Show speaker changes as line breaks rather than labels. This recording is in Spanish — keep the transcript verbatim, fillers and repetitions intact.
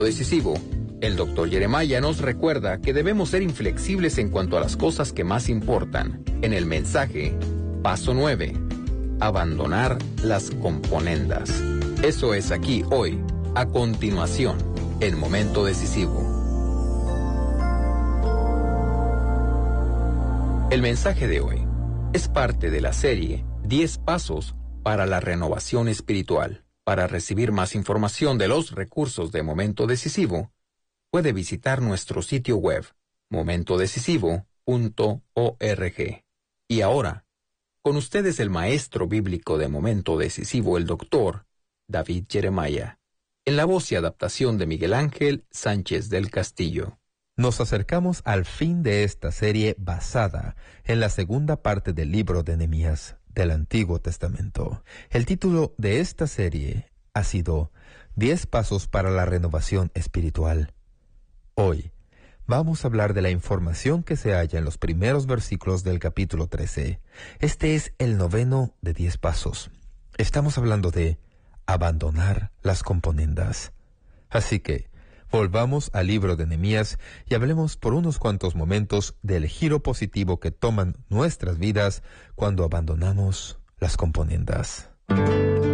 Decisivo, el doctor Jeremiah nos recuerda que debemos ser inflexibles en cuanto a las cosas que más importan. En el mensaje, paso nueve, abandonar las componendas. Eso es aquí, hoy, a continuación, el momento decisivo. El mensaje de hoy es parte de la serie diez pasos para la renovación espiritual. Para recibir más información de los recursos de Momento Decisivo, puede visitar nuestro sitio web, momento decisivo punto org. Y ahora, con ustedes el maestro bíblico de Momento Decisivo, el doctor David Jeremiah, en la voz y adaptación de Miguel Ángel Sánchez del Castillo.
Nos acercamos al fin de esta serie basada en la segunda parte del libro de Nehemías del Antiguo Testamento. El título de esta serie ha sido diez pasos para la renovación espiritual. Hoy vamos a hablar de la información que se halla en los primeros versículos del capítulo trece. Este es el noveno de diez pasos. Estamos hablando de abandonar las componendas. Así que volvamos al libro de Nehemías y hablemos por unos cuantos momentos del giro positivo que toman nuestras vidas cuando abandonamos las componendas.